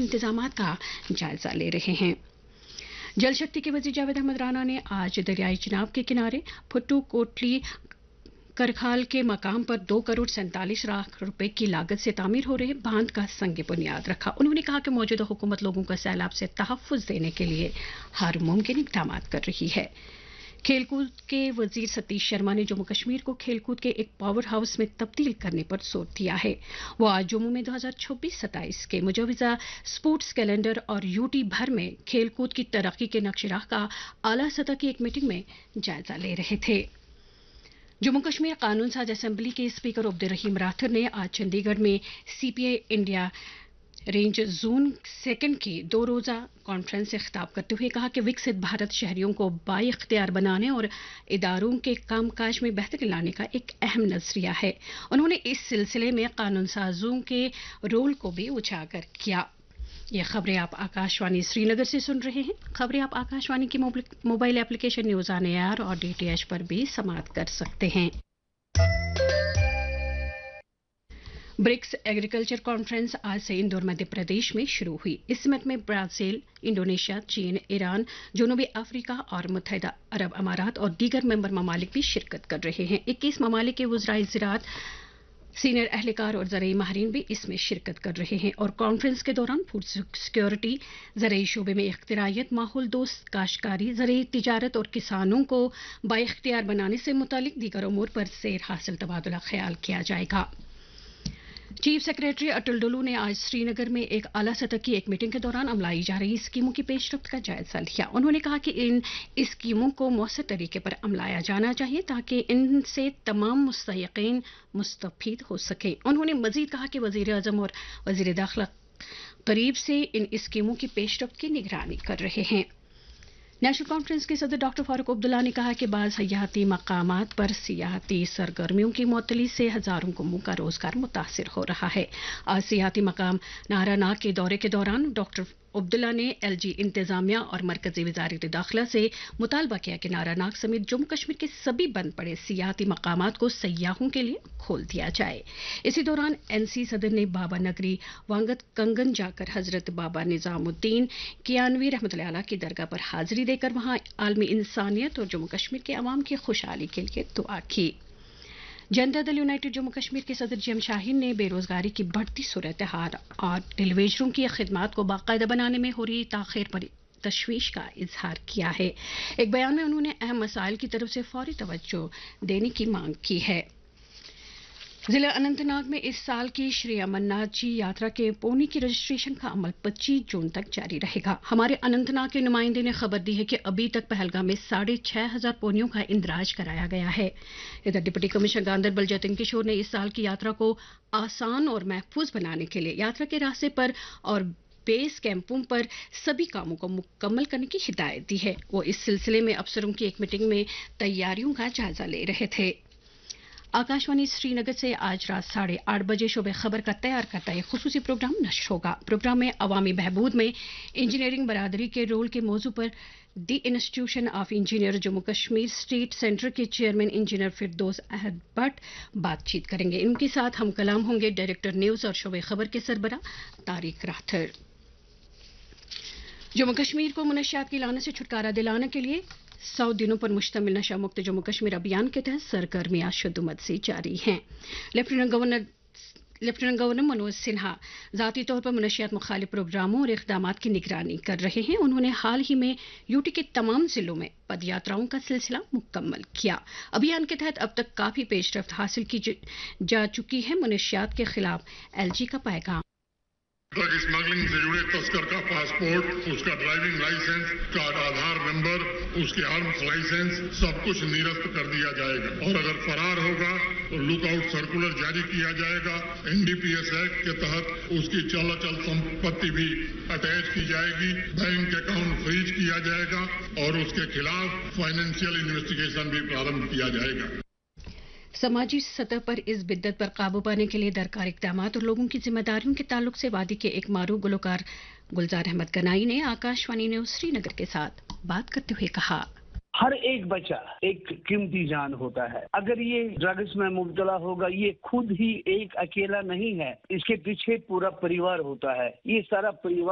इंतजामात का जायजा ले रहे हैं। जल शक्ति के वजीर जावेद अहमद राणा ने आज दरियाई चिनाब के किनारे फुट्टू कोटली करखाल के मकाम पर 2 करोड़ 47 लाख रुपए की लागत से तामीर हो रहे बांध का संग बुनियाद रखा। उन्होंने कहा कि मौजूदा हुकूमत लोगों को सैलाब से तहफ़्फ़ुज़ देने के लिए हर मुमकिन इक़दाम कर रही है। खेलकूद के वजीर सतीश शर्मा ने जम्मू कश्मीर को खेलकूद के एक पावर हाउस में तब्दील करने पर जोर दिया है। वो आज जम्मू में 2026-27 के मुजवजा स्पोर्ट्स कैलेंडर और यूटी भर में खेलकूद की तरक्की के नक्शे-राह का आला सतह की एक मीटिंग में जायजा ले रहे थे। जम्मू कश्मीर कानून साज असेंबली के स्पीकर अब्दुल रहीम राठौर ने आज चंडीगढ़ में सीपीआई इंडिया रेंज जोन 2 की 2 रोजा कॉन्फ्रेंस से खिताब करते हुए कहा कि विकसित भारत शहरियों को बाइख्तियार बनाने और इदारों के कामकाज में बेहतरी लाने का एक अहम नजरिया है। उन्होंने इस सिलसिले में कानून साजों के रोल को भी उजागर किया। ये खबरें आप आकाशवाणी श्रीनगर से सुन रहे हैं। खबरें आप आकाशवाणी की mobile application news on air और डीटीएच पर भी समाप्त कर सकते हैं। ब्रिक्स एग्रीकल्चर कॉन्फ्रेंस आज से इंदौर मध्य प्रदेश में शुरू हुई। इस समिट में ब्राजील, इंडोनेशिया, चीन, ईरान, जनूबी अफ्रीका और मुत्तहिदा अरब अमारात और दीगर मेंबर ममालिक भी शिरकत कर रहे हैं। 21 ममालिक के वज़राए ज़राअत, सीनियर अहलकार और ज़रई माहिरीन भी इसमें शिरकत कर रहे हैं और कॉन्फ्रेंस के दौरान फूड सिक्योरिटी, ज़रई शोबे में इख्तिरारियत, माहौल दोस्त काश्तकारी, ज़रई तिजारत और किसानों को बाइख्तियार बनाने से मुतालिक दीगर उमूर पर ज़ेर हासिल तबादला ख्याल किया जाएगा। चीफ सेक्रेटरी अटल डुल्लू ने आज श्रीनगर में एक आला सतह की एक मीटिंग के दौरान अमलाई जा रही स्कीमों की पेशरफ्त का जायजा लिया। उन्होंने कहा कि इन स्कीमों को मौसर तरीके पर अमलाया जाना चाहिए ताकि इनसे तमाम मुस्तहिक़ीन मुस्तफ़ीद हो सके। उन्होंने मजीद कहा कि वज़ीर आज़म और वज़ीर दाखिला करीब से इन स्कीमों की पेशरफ्त की निगरानी कर रहे हैं। नेशनल कॉन्फ्रेंस के सदर डॉक्टर फारूक अब्दुल्ला ने कहा कि बाज़ हयाती मकामात पर सियाहती सरगर्मियों की मुअत्तली से हज़ारों लोगों का रोजगार मुतासिर हो रहा है। आज सियाहती मकाम नारानाग के दौरे के दौरान डॉक्टर अब्दुल्ला ने एलजी इंतजामिया और मरकजी वज़ारत दाखिला से मुतालबा किया कि नारानाग समेत जम्मू कश्मीर के सभी बंद पड़े सियाहती मकामात को सयाहों के लिए खोल दिया जाए। इसी दौरान एनसी सदर ने बाबा नगरी वांगत कंगन जाकर हजरत बाबा निजामुद्दीन कियानवी रहमतुल्लाह अलैह की दरगाह पर हाजिरी देकर वहां आलमी इंसानियत और जम्मू कश्मीर के अवाम की खुशहाली के लिए दुआ की। जनता दल यूनाइटेड जम्मू कश्मीर के सदर जेएम शाहीन ने बेरोजगारी की बढ़ती सूरत हाल और टेलीविजनों की खिदमात को बाकायदा बनाने में हो रही ताखीर पर तशवीश का इजहार किया है। एक बयान में उन्होंने अहम मसाइल की तरफ से फौरी तवज्जो देने की मांग की है। जिला अनंतनाग में इस साल की श्री अमरनाथ जी यात्रा के पोनी की रजिस्ट्रेशन का अमल 25 जून तक जारी रहेगा। हमारे अनंतनाग के नुमाइंदे ने खबर दी है कि अभी तक पहलगाम में 6,500 पोनियों का इंदराज कराया गया है। इधर डिप्टी कमिश्नर गांधरबल जतिन किशोर ने इस साल की यात्रा को आसान और महफूज बनाने के लिए यात्रा के रास्ते पर और बेस कैंपों पर सभी कामों को मुकम्मल करने की हिदायत दी है। वो इस सिलसिले में अफसरों की एक मीटिंग में तैयारियों का जायजा ले रहे थे। आकाशवाणी श्रीनगर से आज रात 8:30 बजे शोबे खबर का तैयार करता एक खुसूसी प्रोग्राम नश्र होगा। प्रोग्राम में अवामी बहबूद में इंजीनियरिंग बरादरी के रोल के मौजू पर दी institution of engineer Jammu Kashmir state centre के चेयरमैन इंजीनियर फिरदौस अहद भट्ट बातचीत करेंगे। इनके साथ हम कलाम होंगे डायरेक्टर न्यूज और शोबे खबर के सरबरा तारिक राठौर। जम्मू कश्मीर को मुनशियात की लानत से छुटकारा दिलाने के लिए 100 दिनों पर मुश्तमिल नशा मुक्त जम्मू कश्मीर अभियान के तहत सरगर्मियां शुद्धमत से जारी हैं। लेफ्टिनेंट गवर्नर मनोज सिन्हा जाती तौर पर मुनशियात मुखालिफ प्रोग्रामों और इक़दामात की निगरानी कर रहे हैं। उन्होंने हाल ही में यूटी के तमाम जिलों में पदयात्राओं का सिलसिला मुकम्मल किया। अभियान के तहत अब तक काफी पेशरफ्त हासिल की जा चुकी है। मुनशियात के खिलाफ एलजी का पैगाम। ड्रग स्मगलिंग से जुड़े तस्कर का पासपोर्ट, उसका ड्राइविंग लाइसेंस, का आधार नंबर, उसके आर्म्स लाइसेंस सब कुछ निरस्त कर दिया जाएगा और अगर फरार होगा तो लुकआउट सर्कुलर जारी किया जाएगा। एनडीपीएस एक्ट के तहत उसकी चल संपत्ति भी अटैच की जाएगी, बैंक अकाउंट फ्रीज किया जाएगा और उसके खिलाफ फाइनेंशियल इन्वेस्टिगेशन भी प्रारंभ किया जाएगा। समाजी सतह पर इस बिद्दत पर काबू पाने के लिए दरकार इक़दामात और लोगों की जिम्मेदारियों के ताल्लुक से वादी के एक मारूफ गुलकार गुलजार अहमद गनाई ने आकाशवाणी न्यूज श्रीनगर के साथ बात करते हुए कहा, हर एक बच्चा एक कीमती जान होता है। अगर ये ड्रग्स में मुब्तला होगा, ये खुद ही एक अकेला नहीं है, इसके पीछे पूरा परिवार होता है। ये सारा परिवार